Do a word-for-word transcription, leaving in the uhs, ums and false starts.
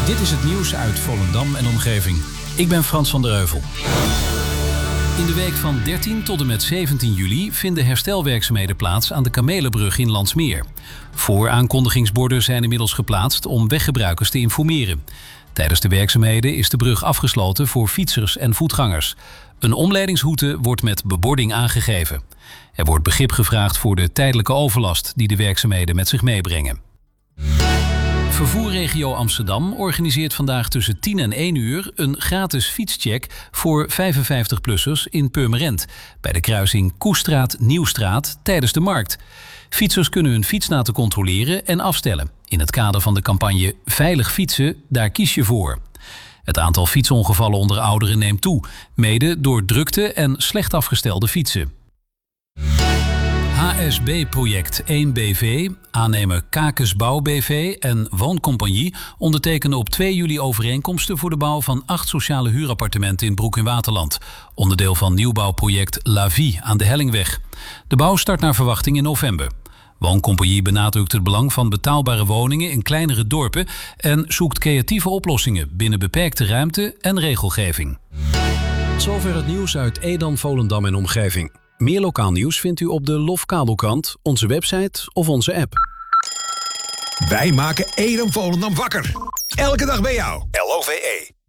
Dit is het nieuws uit Volendam en omgeving. Ik ben Frans van der Heuvel. In de week van dertien tot en met zeventien juli vinden herstelwerkzaamheden plaats aan de Kamelenbrug in Landsmeer. Vooraankondigingsborden zijn inmiddels geplaatst om weggebruikers te informeren. Tijdens de werkzaamheden is de brug afgesloten voor fietsers en voetgangers. Een omleidingsroute wordt met bebording aangegeven. Er wordt begrip gevraagd voor de tijdelijke overlast die de werkzaamheden met zich meebrengen. Vervoerregio Amsterdam organiseert vandaag tussen tien en één uur een gratis fietscheck voor vijfenvijftig-plussers in Purmerend, bij de kruising Koestraat-Nieuwstraat tijdens de markt. Fietsers kunnen hun fiets laten controleren en afstellen. In het kader van de campagne Veilig fietsen, daar kies je voor. Het aantal fietsongevallen onder ouderen neemt toe, mede door drukte en slecht afgestelde fietsen. H S B-project één B V, aannemer Kakes Bouw B V en Wooncompagnie ondertekenen op twee juli overeenkomsten voor de bouw van acht sociale huurappartementen in Broek in Waterland. Onderdeel van nieuwbouwproject La Vie aan de Hellingweg. De bouw start naar verwachting in november. Wooncompagnie benadrukt het belang van betaalbare woningen in kleinere dorpen en zoekt creatieve oplossingen binnen beperkte ruimte en regelgeving. Tot zover het nieuws uit Edam, Volendam en omgeving. Meer lokaal nieuws vindt u op de Lof Kabelkrant, onze website of onze app. Wij maken Edam Volendam wakker. Elke dag bij jou. L O V E.